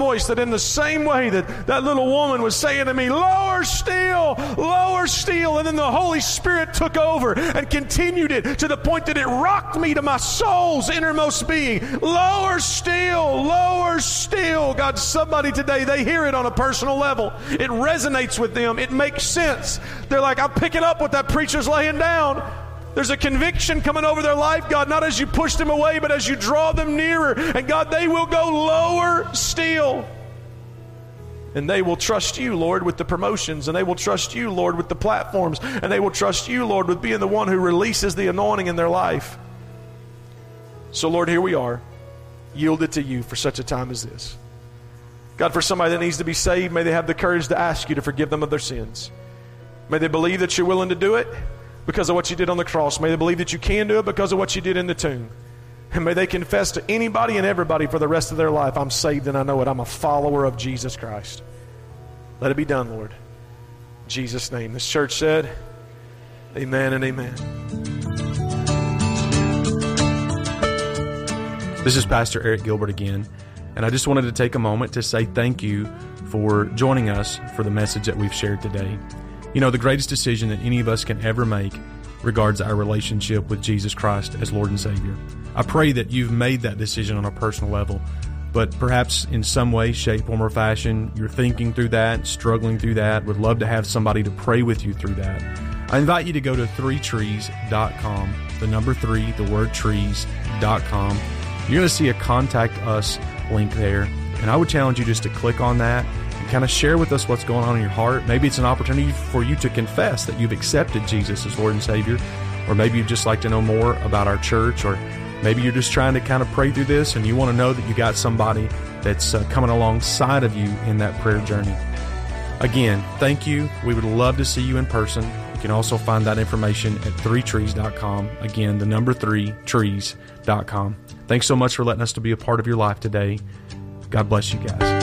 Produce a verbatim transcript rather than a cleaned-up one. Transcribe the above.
voice that in the same way that that little woman was saying to me, lower still, lower still, and then the Holy Spirit took over and continued it to the point that it rocked me to my soul's innermost being. Lower still, lower still. God, somebody today, they hear it on a personal level. It resonates with them. It makes sense. They're like, I'm picking up what that preacher's laying down. There's a conviction coming over their life, God, not as you push them away, but as you draw them nearer. And God, they will go lower still. And they will trust you, Lord, with the promotions. And they will trust you, Lord, with the platforms. And they will trust you, Lord, with being the one who releases the anointing in their life. So, Lord, here we are, yielded to you for such a time as this. God, for somebody that needs to be saved, may they have the courage to ask you to forgive them of their sins. May they believe that you're willing to do it because of what you did on the cross. May they believe that you can do it because of what you did in the tomb. And may they confess to anybody and everybody for the rest of their life, I'm saved and I know it. I'm a follower of Jesus Christ. Let it be done, Lord. In Jesus' name. This church said, amen and amen. This is Pastor Eric Gilbert again, and I just wanted to take a moment to say thank you for joining us for the message that we've shared today. You know, the greatest decision that any of us can ever make regards our relationship with Jesus Christ as Lord and Savior. I pray that you've made that decision on a personal level, but perhaps in some way, shape, form, or fashion, you're thinking through that, struggling through that, would love to have somebody to pray with you through that. I invite you to go to three trees dot com, the number three, the word trees dot com. You're going to see a Contact Us link there, and I would challenge you just to click on that and kind of share with us what's going on in your heart. Maybe it's an opportunity for you to confess that you've accepted Jesus as Lord and Savior, or maybe you'd just like to know more about our church, or maybe you're just trying to kind of pray through this and you want to know that you got somebody that's uh, coming alongside of you in that prayer journey. Again, thank you. We would love to see you in person. You can also find that information at three trees dot com. Again, the number three, trees dot com. Thanks so much for letting us to be a part of your life today. God bless you guys.